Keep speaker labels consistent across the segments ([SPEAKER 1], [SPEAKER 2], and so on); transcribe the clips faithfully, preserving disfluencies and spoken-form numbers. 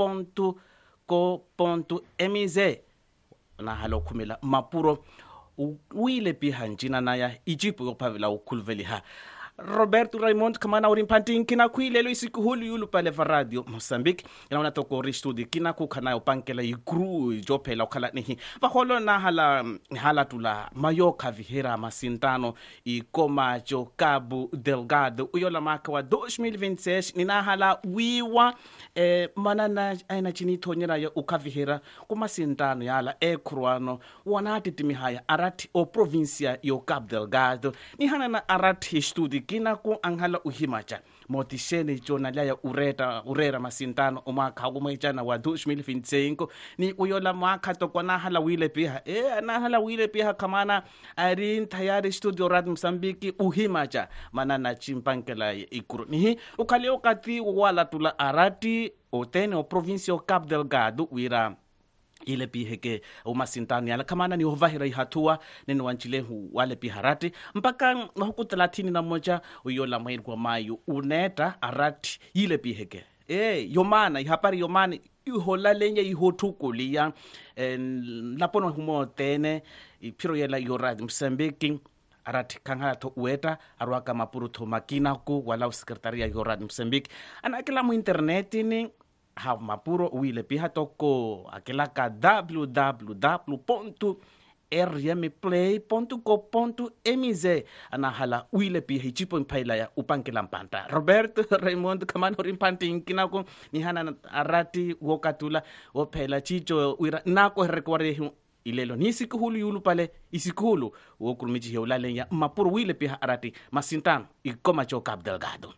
[SPEAKER 1] ponto co ponto mz na hala ukhumela mapuro uile piha njina naya ijipu yopavela ukhuluveli ha Roberto Raymond kamana urimpanting kina kuilelo isikuhulu yulu pale va radio Mozambique ina toko ristudi kina ku kana upankela igru jopela ukhala nihi va holo na hala hala tula mayoka vihera masintano i koma jo Cabo Delgado uyola maka wa dois mil e vinte e seis nina hala wiwa eh, manana aina chini tonyera ya ukavihera kuma sintano yala e kruano wana titimi haya arati o provincia yo Cabo Delgado ni hana na arati studi kina ku anghala uhimacha motisheni jona laya ureta urera masintano umaka kumaichana wa dois mil e vinte e cinco ni uyola mwaka tokona hala wile piha e ana hala wile piha kamana arin tayari studio radio Mozambique uhimacha manana chimpankela ikuru ni ukaleo kati wala tula arati otene o provincia o Cabo Delgado wira ile piheke umasintani yala kamana ni hovahira ihatua neno wanchilehu wale piharati mpaka huku thelathini na moja uyola mairi kwa mayu uneta arati ile piheke e yomana ihapari yomani ihola lenye ihotukulia lapono humo tene ipiro yela yoradi Mozambique arati kanga to ueta arwaka mapuru to makina ku wala sekretaria yoradi Mozambique anakila mu internet ni ha mapuro uile piha toko akilaka w w w ponto r m play ponto co ponto mz ana hala uile piha ichipo mpaila ya upankela mpanta Roberto Raymond kamano rimpanti kinako ni hana arati wokatula wopela chicho uira nako rekware ilelo ni sikulu yulu pale isikulu wokurumiji heulale ya mapuro uile piha arati masintano ikoma cho Cabo Delgado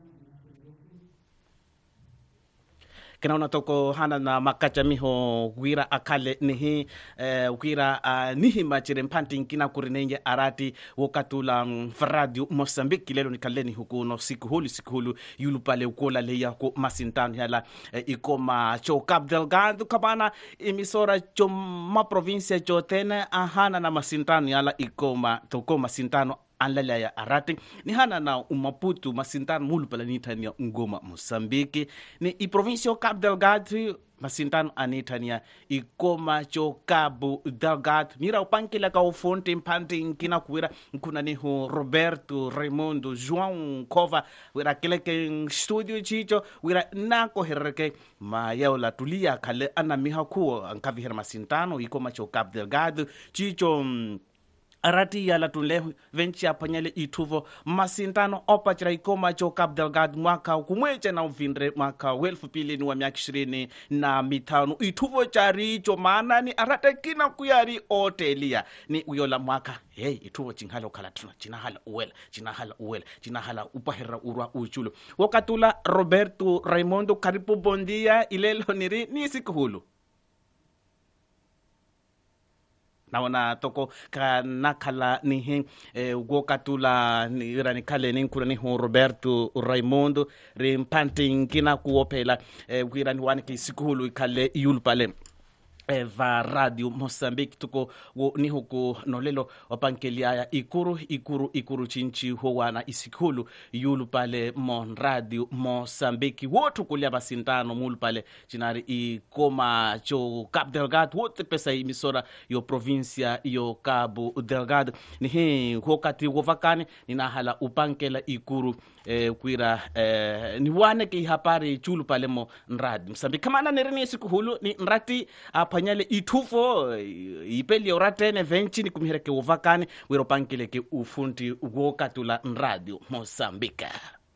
[SPEAKER 1] kena una toko hana na makacha miho wira akale nihi eh, wira uh, nihi machire mpanting kina kurinenge arati wokatula um, radio Mozambique lelo nikaleni huku no siku hulu siku hulu yulu pale ukola leya ko masintano yala eh, ikoma cho Cabo Delgado kabana emisora cho ma provincia cho tene ahana na masintano yala ikoma toko masintano anlala ya arati ni hana na umaputu masintano mulu pala nitania ngoma Mozambique ni i provincia o Cabo Delgado masintano anitania ikoma cho Cabo Delgado nira upankela ka ufonte mpante kina kuira kuna ni ho Roberto Raimundo João Kova wira keleke studio chicho wira nako hereke mayaula tulia kale ana mihaku ankavihera masintano ikoma cho Cabo Delgado chicho arati yala tunle venchi apanyele ituvo masintano opachira ikoma cho Cabo Delgado mwaka kumweche na uvindre mwaka welfu pili ni wa miaka ishirini na mitano ituvo chari cho maana ni arate kina kuyari otelia ni uyola mwaka hey ituvo chinghala ukalatuna chinahala uwela chinahala uwela chinahala upahera urwa uchulo wakatula Roberto Raimundo karibu bondia ilelo niri ni sikulu naona toko kanakala nihi eh, ugokatula ni irani kale ninkura ni Roberto Raimundo rimpanting kina kuopela eh, irani waniki sikulu ikale yulpale eva radio Mozambique tuko ni huko nolelo wapankelia ya ikuru ikuru ikuru chinchi huwana isikulu yulu pale mon radio Mozambique wotu kulia basintano mulu pale chinari ikoma cho Cabo Delgado wote pesa imisora yo provincia yo Cabo Delgado ni hii hokati wovakani nina hala upankela ikuru eh, kuira eh, ni wane ki hapari chulu pale mo radio Mozambique kama na nirini sikulu ni nrati apanyale itufo ipeli oratene venchi ni kumhereke uvakani wiro pankele ke ufunti ugokatula radio Mozambique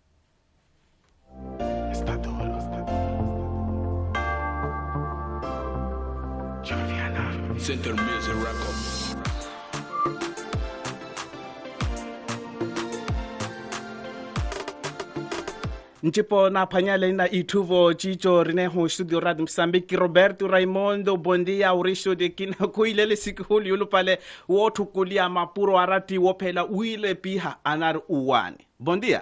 [SPEAKER 1] Estado Juliana Center Music Records Nchipo na panyale na ituvo chicho rineho studio radio Mozambique Roberto Raimundo bondia urisho de kina kuilele sikuli yulu pale wotu kulia mapuro arati wopela uile piha anar uwani bondia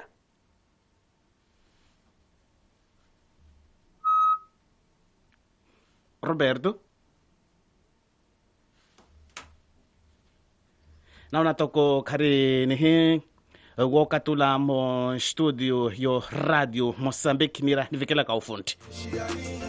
[SPEAKER 1] Roberto na unatoko kari nihi wakatula mo studio yo radio Mozambique nira nivikela ka ufundi